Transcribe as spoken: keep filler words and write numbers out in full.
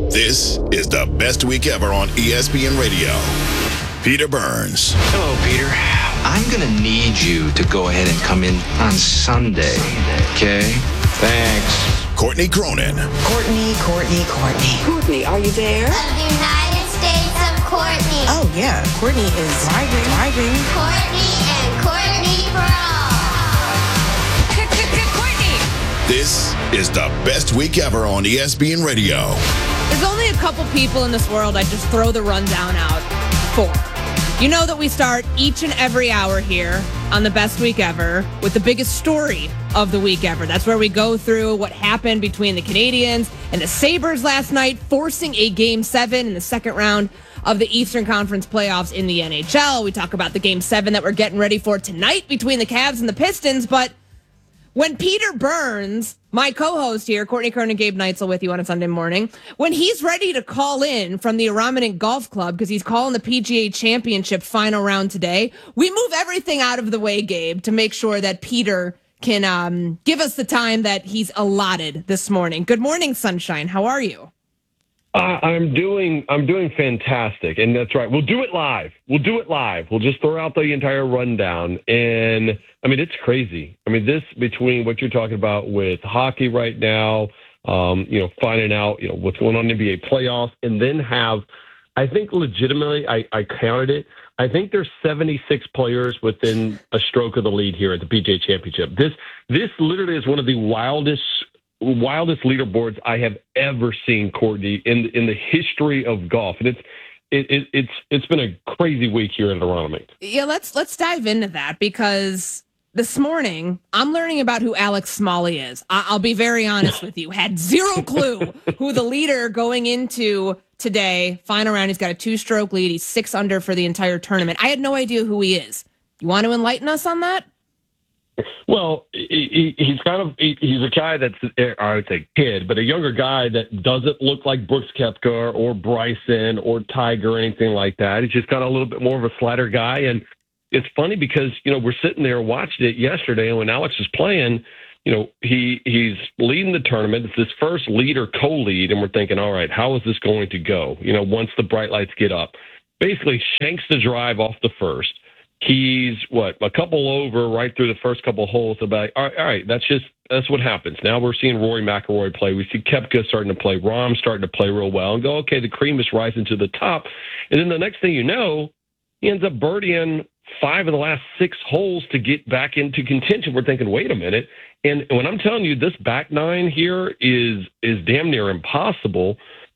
This is the best week ever on E S P N Radio. Peter Burns. Hello, Peter. I'm going to need you to go ahead and come in on Sunday, okay? Thanks. Courtney Cronin. Courtney, Courtney, Courtney. Courtney, are you there? Of the United States of Courtney. Oh, yeah. Courtney is driving, driving. Courtney and Courtney for all. Courtney! This is the best week ever on E S P N Radio. There's only a couple people in this world I'd just throw the rundown out for. You know that we start each and every hour here on the best week ever with the biggest story of the week ever. That's where we go through what happened between the Canadiens and the Sabres last night, forcing a game seven in the second round of the Eastern Conference playoffs in the N H L. We talk about the game seven that we're getting ready for tonight between the Cavs and the Pistons. But when Peter Burns, my co-host here, Courtney Cronin and Gabe Neitzel with you on a Sunday morning, when he's ready to call in from the Araminan Golf Club because he's calling the P G A Championship final round today, we move everything out of the way, Gabe, to make sure that Peter can um, give us the time that he's allotted this morning. Good morning, Sunshine. How are you? Uh, I'm doing I'm doing fantastic, and that's right. We'll do it live. We'll do it live. We'll just throw out the entire rundown, and I mean it's crazy. I mean this between what you're talking about with hockey right now, um, you know, finding out you know what's going on in the N B A playoffs, and then have, I think legitimately, I, I counted it. I think there's seventy-six players within a stroke of the lead here at the P G A Championship. This this literally is one of the wildest. wildest leaderboards I have ever seen, Courtney, in in the history of golf, and it's it, it, it's it's been a crazy week here in Aronimink. Yeah, let's let's dive into that because this morning I'm learning about who Alex Smalley is. I, I'll be very honest with you, had zero clue who the leader going into today final round. He's got a two-stroke lead. He's six under for the entire tournament. I had no idea who he is. You want to enlighten us on that? Well, he, he's kind of he, he's a guy that's I would say kid, but a younger guy that doesn't look like Brooks Koepka or Bryson or Tiger or anything like that. He's just kind of a little bit more of a slider guy, and it's funny because you know we're sitting there watching it yesterday, and when Alex is playing, you know he he's leading the tournament. It's his first lead or co-lead, and we're thinking, all right, how is this going to go? You know, once the bright lights get up, basically shanks the drive off the first. He's what a couple over right through the first couple of holes. About all right, all right, that's just that's what happens. Now we're seeing Rory McIlroy play. We see Koepka starting to play. Rahm starting to play real well, and go okay. The cream is rising to the top, and then the next thing you know, he ends up birdieing five of the last six holes to get back into contention. We're thinking, wait a minute. And when I'm telling you, this back nine here is is damn near impossible.